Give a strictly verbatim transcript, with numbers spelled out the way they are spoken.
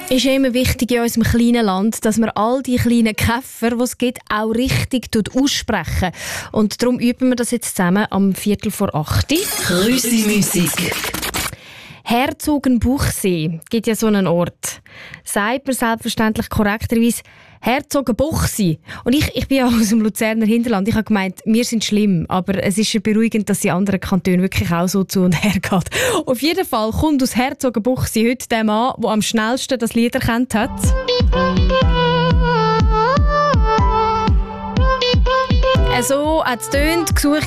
ist ja immer wichtig in unserem kleinen Land, dass wir all die kleinen Käfer, die es gibt, auch richtig aussprechen. Und darum üben wir das jetzt zusammen am Viertel vor acht. Grüsi-Musik. Herzogenbuchsee gibt ja so einen Ort. Sagt man selbstverständlich korrekterweise Herzogenbuchsee. Und ich, ich bin ja aus dem Luzerner Hinterland. Ich habe gemeint, wir sind schlimm, aber es ist ja beruhigend, dass die anderen Kantone wirklich auch so zu und her geht. Auf jeden Fall kommt aus Herzogenbuchsee heute der Mann, der am schnellsten das Lied erkannt hat. So hat es getönt, gesucht